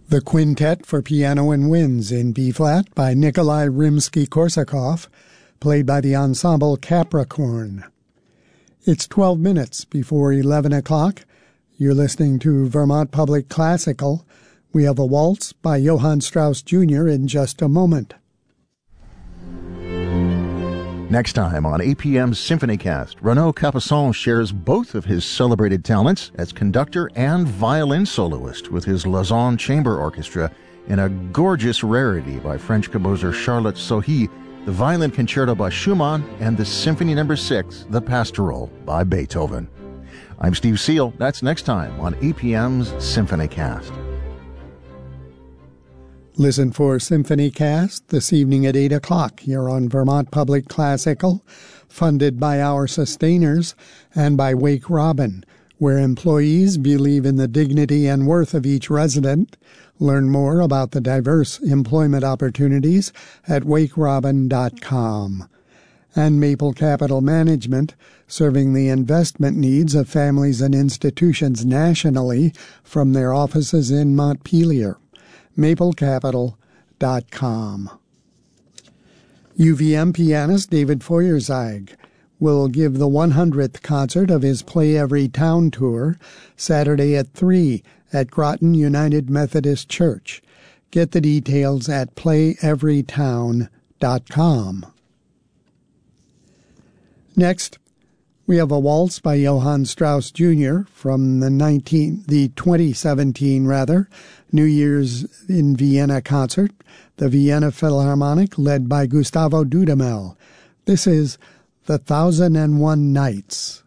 The Quintet for Piano and Winds in B-flat by Nikolai Rimsky-Korsakov, played by the ensemble Capricorn. It's 12 minutes before 11 o'clock. You're listening to Vermont Public Classical. We have a waltz by Johann Strauss Jr. in just a moment. Next time on APM's SymphonyCast, Renaud Capuçon shares both of his celebrated talents as conductor and violin soloist with his Lausanne Chamber Orchestra in a gorgeous rarity by French composer Charlotte Sohi, the Violin Concerto by Schumann, and the Symphony No. 6, The Pastoral, by Beethoven. I'm Steve Seal. That's next time on APM's SymphonyCast. Listen for SymphonyCast this evening at 8 o'clock here on Vermont Public Classical, funded by our sustainers and by Wake Robin, where employees believe in the dignity and worth of each resident. Learn more about the diverse employment opportunities at wakerobin.com. And Maple Capital Management, serving the investment needs of families and institutions nationally from their offices in Montpelier. maplecapital.com. UVM pianist David Feuerzag will give the 100th concert of his Play Every Town tour Saturday at 3 at Groton United Methodist Church. Get the details at playeverytown.com. Next, we have a waltz by Johann Strauss Jr. from the 2017 New Year's in Vienna concert, the Vienna Philharmonic led by Gustavo Dudamel. This is The 1001 Nights.